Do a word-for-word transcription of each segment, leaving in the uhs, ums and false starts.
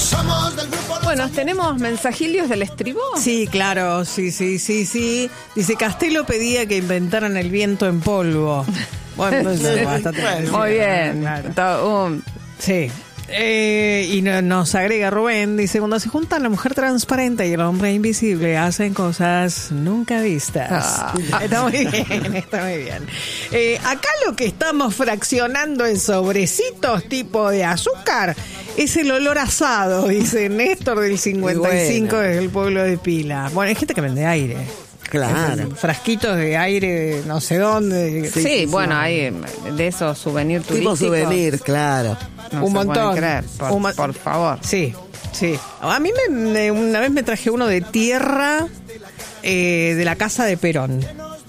Bueno, ¿tenemos mensajilios del estribo? Sí, claro, sí, sí, sí, sí. Dice, Castelo pedía que inventaran el viento en polvo. Bueno, eso es bastante muy bien. Claro. Um, sí. Eh, y no, nos agrega Rubén, dice, cuando se juntan la mujer transparente y el hombre invisible, hacen cosas nunca vistas. Ah. Está muy bien, está muy bien. Eh, acá lo que estamos fraccionando en sobrecitos tipo de azúcar es el olor asado, dice Néstor del cincuenta y cinco Bueno. desde el pueblo de Pila. Bueno, hay gente que vende aire. Claro. Frasquitos de aire, no sé dónde. sí, Sí, sí, bueno, sí. hay de esos souvenirs Tipo turísticos. souvenir, claro. No un se montón. pueden creer, por, Un mo- por favor. Sí, sí. A mí me, me- una vez me traje uno de tierra eh, de la casa de Perón,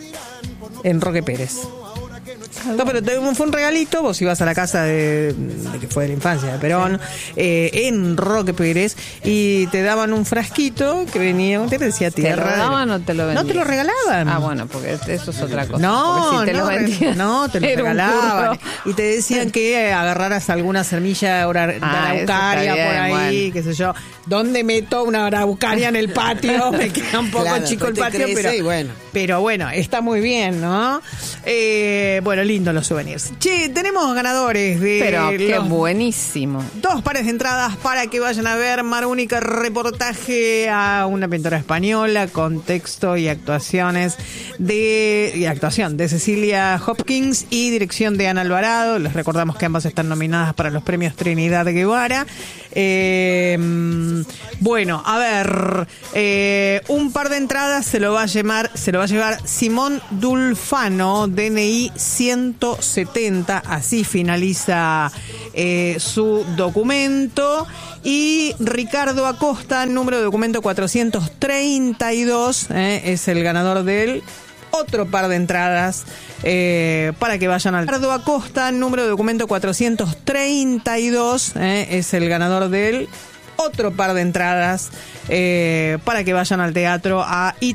en Roque Pérez. No, pero te- fue un regalito, vos ibas a la casa de, de que fue de la infancia de Perón, eh, en Roque Pérez, y te daban un frasquito que venía, te decía ¿Te tierra. lo daban o te lo vendían? No te lo regalaban. Ah, bueno, porque eso es otra cosa. No, Porque si te no, lo re- vendían, no, te lo era un regalaban. curro. Y te decían que agarraras alguna semilla ora- de Ah, eso araucaria está por bien, ahí, bueno. qué sé yo. ¿Dónde meto una araucaria en el patio? Me queda un poco Claro, chico el después te patio, crece pero y bueno. pero bueno, está muy bien, ¿no? Eh, bueno, lindo los souvenirs. Che, tenemos ganadores de Pero qué los buenísimo. dos pares de entradas para que vayan a ver Mar Única, reportaje a una pintora española con texto y actuaciones de y actuación de Cecilia Hopkins y dirección de Ana Alvarado. Les recordamos que ambas están nominadas para los premios Trinidad Guevara. Eh, bueno, a ver, eh, un par de entradas se lo va a llevar, se lo va a llevar Simón Dulfano, D N I ciento setenta, así finaliza eh, su documento, y Ricardo Acosta, número de documento cuatrocientos treinta y dos, eh, es el ganador del otro par de entradas eh, para que vayan al Ricardo Acosta, número de documento cuatrocientos treinta y dos, eh, es el ganador del otro par de entradas eh, para que vayan al teatro a